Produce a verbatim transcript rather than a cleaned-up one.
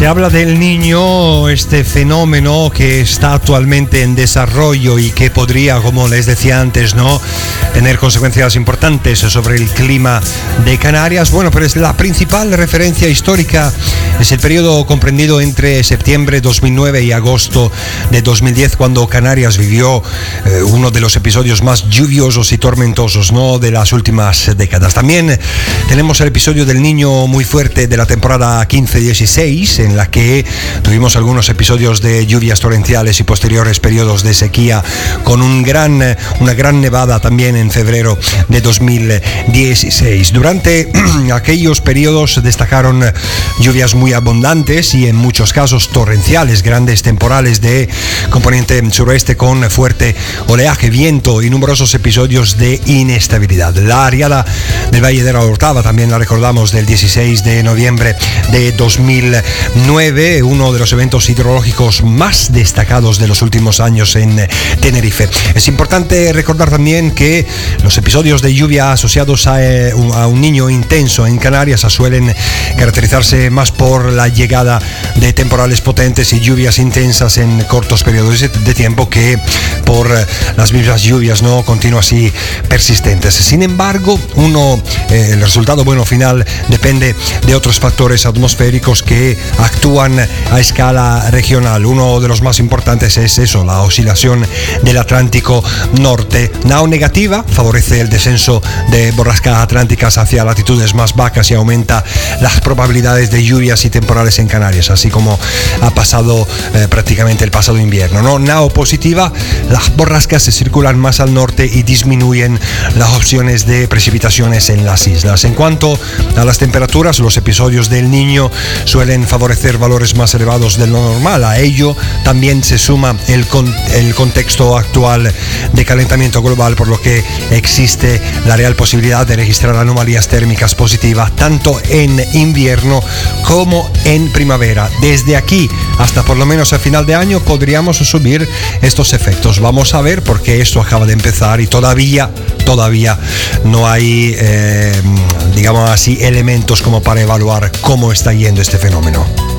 Se habla del Niño, este fenómeno que está actualmente en desarrollo y que podría, como les decía antes, ¿no?, tener consecuencias importantes sobre el clima de Canarias. Bueno, pero es la principal referencia histórica es el periodo comprendido entre septiembre de dos mil nueve y agosto de dos mil diez, cuando Canarias vivió eh, uno de los episodios más lluviosos y tormentosos, ¿no?, de las últimas décadas. También tenemos el episodio del Niño muy fuerte de la temporada quince dieciséis, en la que tuvimos algunos episodios de lluvias torrenciales y posteriores periodos de sequía, con un gran, una gran nevada también en febrero de dos mil dieciséis. Durante aquellos periodos destacaron lluvias muy abundantes y en muchos casos torrenciales, grandes temporales de componente suroeste con fuerte oleaje, viento y numerosos episodios de inestabilidad. La riada del Valle de la Orotava también la recordamos, del dieciséis de noviembre de dos mil nueve, uno de los eventos hidrológicos más destacados de los últimos años en Tenerife. Es importante recordar también que los episodios de lluvia asociados a, eh, a un Niño intenso en Canarias suelen caracterizarse más por la llegada de temporales potentes y lluvias intensas en cortos periodos de tiempo que por las mismas lluvias no continuas y persistentes. Sin embargo, uno, eh, el resultado bueno final depende de otros factores atmosféricos que actúan a escala regional. Uno de los más importantes es eso, la oscilación del Atlántico Norte. Nao negativa favorece el descenso de borrascas atlánticas hacia latitudes más bajas y aumenta las probabilidades de lluvias y temporales en Canarias, así como ha pasado eh, prácticamente el pasado invierno, ¿no? Nao positiva, las borrascas se circulan más al norte y disminuyen las opciones de precipitaciones en las islas. En cuanto a las temperaturas, los episodios del Niño suelen favorecer valores más elevados de lo normal. A ello también se suma el, con, el contexto actual de calentamiento global, por lo que existe la real posibilidad de registrar anomalías térmicas positivas tanto en invierno como en primavera. Desde aquí hasta por lo menos a final de año podríamos subir estos efectos. Vamos a ver, porque esto acaba de empezar y todavía, todavía no hay, eh, digamos así, elementos como para evaluar cómo está yendo este fenómeno.